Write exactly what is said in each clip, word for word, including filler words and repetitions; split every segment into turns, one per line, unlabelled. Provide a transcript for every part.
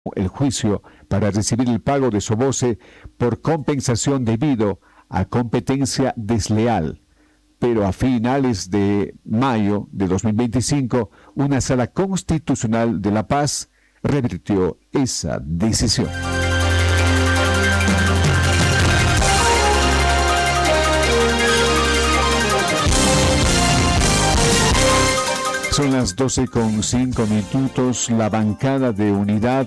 el juicio para recibir el pago de Soboce por compensación debido a competencia desleal. Pero a finales de mayo de dos mil veinticinco, una sala constitucional de La Paz revirtió esa decisión. Son las doce con cinco minutos. La bancada de Unidad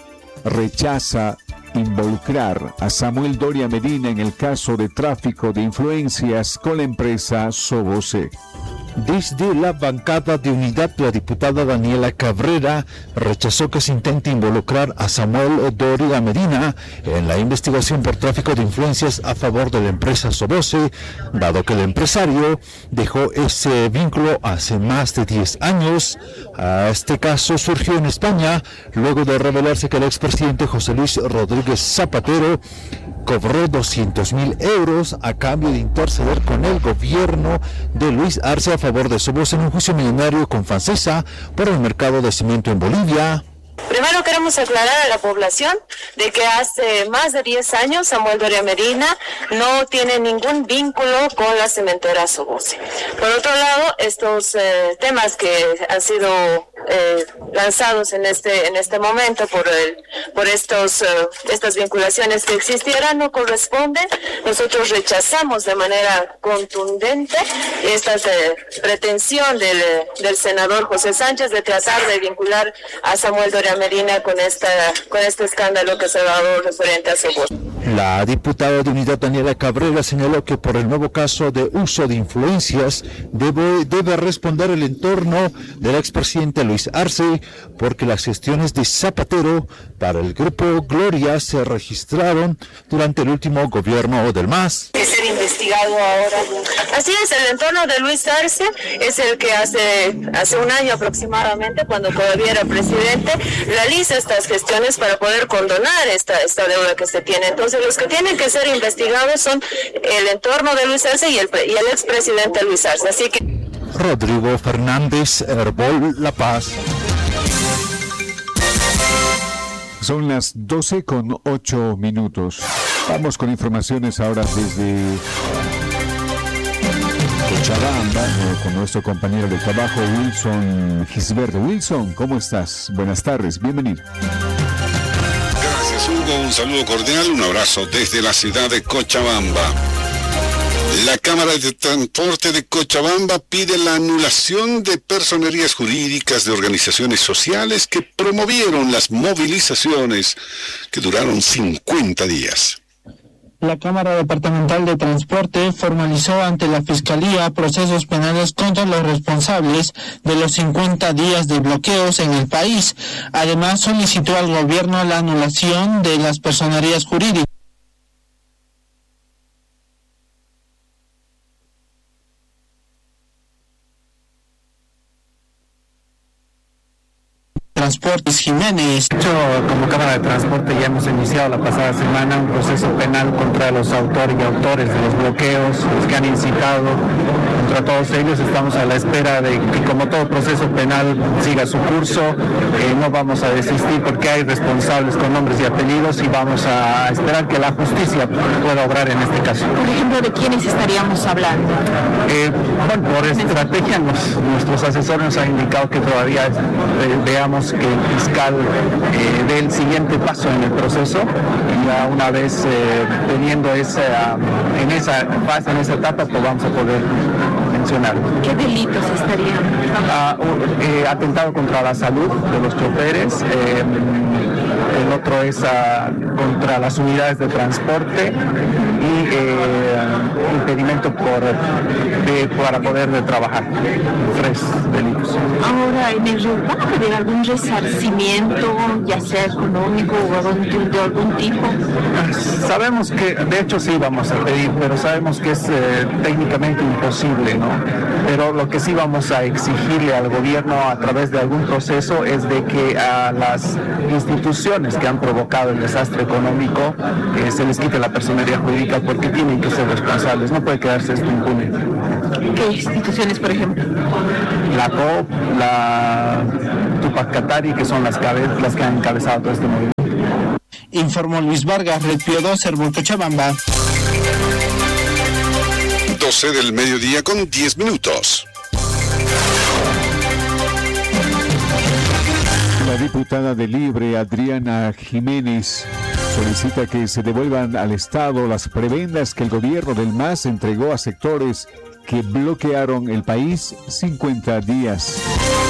rechaza involucrar a Samuel Doria Medina en el caso de tráfico de influencias con la empresa Soboce.
Desde la bancada de Unidad, la diputada Daniela Cabrera rechazó que se intente involucrar a Samuel Doria Medina en la investigación por tráfico de influencias a favor de la empresa Soboce, dado que el empresario dejó ese vínculo hace más de diez años. Este caso surgió en España luego de revelarse que el expresidente José Luis Rodríguez Zapatero cobró doscientos mil euros a cambio de interceder con el gobierno de Luis Arce a favor de Soboce en un juicio millonario con Fancesa por el mercado de cemento en Bolivia.
Primero queremos aclarar a la población de que hace más de diez años Samuel Doria Medina no tiene ningún vínculo con la cementera Soboce. Por otro lado, estos eh, temas que han sido eh, lanzados en este en este momento por el, por estos eh, estas vinculaciones que existieran no corresponden. Nosotros rechazamos de manera contundente esta eh, pretensión del, del senador José Sánchez de tratar de vincular a Samuel Doria Medina con esta con este escándalo que se ha dado referente a Soboce.
La diputada de Unidad Daniela Cabrera señaló que por el nuevo caso de uso de influencias debe, debe responder el entorno del expresidente Luis Arce, porque las gestiones de Zapatero para el grupo Gloria se registraron durante el último gobierno del M A S.
Es ser investigado ahora. Así es, el entorno de Luis Arce es el que hace hace un año aproximadamente, cuando todavía era presidente, realiza estas gestiones para poder condonar esta, esta deuda que se tiene. Entonces, los que tienen que ser investigados son el entorno de Luis Arce y el, y el expresidente Luis Arce. Así que...
Rodrigo Fernández, Herbol, La Paz.
Son las doce con ocho minutos. Vamos con informaciones ahora desde Cochabamba, con nuestro compañero de trabajo, Wilson Gisbert. Wilson, ¿cómo estás? Buenas tardes, bienvenido.
Gracias, Hugo. Un saludo cordial, un abrazo desde la ciudad de Cochabamba. La Cámara de Transporte de Cochabamba pide la anulación de personerías jurídicas de organizaciones sociales que promovieron las movilizaciones que duraron cincuenta días.
La Cámara Departamental de Transporte formalizó ante la Fiscalía procesos penales contra los responsables de los cincuenta días de bloqueos en el país. Además, solicitó al gobierno la anulación de las personerías jurídicas. Transportes Jiménez.
De hecho, como Cámara de Transporte ya hemos iniciado la pasada semana un proceso penal contra los autores y autores de los bloqueos, los que han incitado. Contra todos ellos estamos a la espera de que, como todo proceso penal, siga su curso. Eh, no vamos a desistir porque hay responsables con nombres y apellidos y vamos a esperar que la justicia pueda obrar en este caso.
Por ejemplo, ¿de quiénes estaríamos hablando?
Eh, bueno, por estrategia nos, nuestros asesores nos han indicado que todavía eh, veamos que el fiscal eh, dé el siguiente paso en el proceso y ya una vez eh, teniendo esa, en esa fase, en esa etapa, pues vamos a poder mencionar.
¿Qué delitos estarían?
Ah, eh, atentado contra la salud de los choferes, eh, el otro es uh, contra las unidades de transporte y eh, impedimento por, de, para poder de trabajar. Tres delitos.
Ahora, en el ¿van a pedir algún resarcimiento, ya sea económico o de algún tipo?
Sabemos que, de hecho sí vamos a pedir, pero sabemos que es eh, técnicamente imposible, ¿no? Pero lo que sí vamos a exigirle al gobierno a través de algún proceso es de que a las instituciones que han provocado el desastre económico eh, se les quite la personería jurídica, porque tienen que ser responsables, no puede quedarse esto impune.
¿Qué instituciones, por ejemplo?
La C O P, la Tupac Katari, que son las, cabe- las que han encabezado todo este movimiento.
Informó Luis Vargas, Red Pío dos, Herbo, Cochabamba.
doce del mediodía con diez minutos.
La diputada de Libre, Adriana Jiménez, solicita que se devuelvan al Estado las prebendas que el gobierno del M A S entregó a sectores que bloquearon el país cincuenta días.